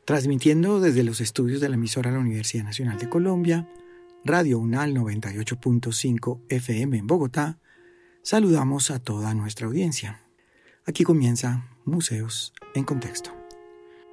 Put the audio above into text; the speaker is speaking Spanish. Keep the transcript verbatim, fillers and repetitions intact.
Transmitiendo desde los estudios de la emisora de la Universidad Nacional de Colombia, Radio UNAL noventa y ocho punto cinco F M en Bogotá, saludamos a toda nuestra audiencia. Aquí comienza Museos en Contexto.